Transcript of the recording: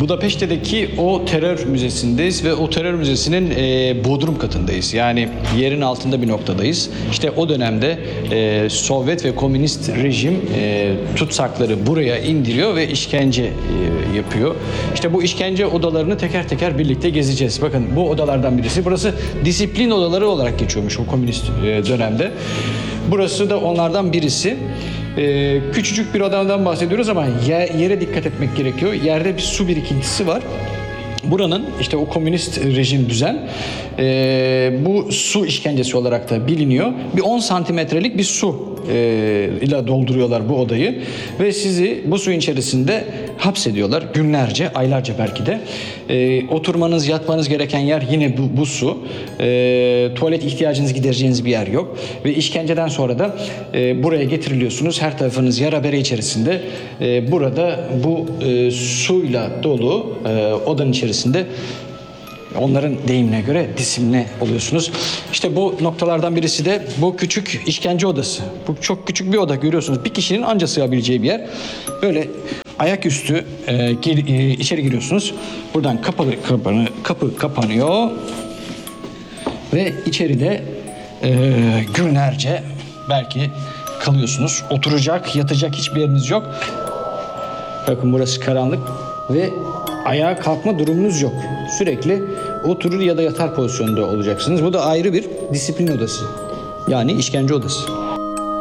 Budapeşte'deki o terör müzesindeyiz ve o terör müzesinin bodrum katındayız. Yani yerin altında bir noktadayız. İşte o dönemde Sovyet ve komünist rejim tutsakları buraya indiriyor ve işkence yapıyor. İşte bu işkence odalarını teker teker birlikte gezeceğiz. Bakın bu odalardan birisi. Burası disiplin odaları olarak geçiyormuş o komünist dönemde. Burası da onlardan birisi. Küçücük bir odadan bahsediyoruz ama yere dikkat etmek gerekiyor. Yerde bir su birikintisi var. Buranın işte o komünist rejim düzen bu su işkencesi olarak da biliniyor. Bir 10 santimetrelik bir su ile dolduruyorlar bu odayı ve sizi bu suyun içerisinde hapsediyorlar günlerce, aylarca belki de. Oturmanız, yatmanız gereken yer yine bu su. Tuvalet ihtiyacınızı gidereceğiniz bir yer yok ve işkenceden sonra da buraya getiriliyorsunuz. Her tarafınız yara bere içerisinde. Burada bu suyla dolu odanın içerisinde onların deyimine göre disimle oluyorsunuz. İşte bu noktalardan birisi de bu küçük işkence odası. Bu çok küçük bir oda, görüyorsunuz. Bir kişinin anca sığabileceği bir yer. Böyle ayaküstü içeri giriyorsunuz. Buradan kapı kapanıyor. Ve içeride günlerce belki kalıyorsunuz. Oturacak, yatacak hiçbir yeriniz yok. Bakın burası karanlık ve ayağa kalkma durumunuz yok. Sürekli oturur ya da yatar pozisyonda olacaksınız. Bu da ayrı bir disiplin odası. Yani işkence odası.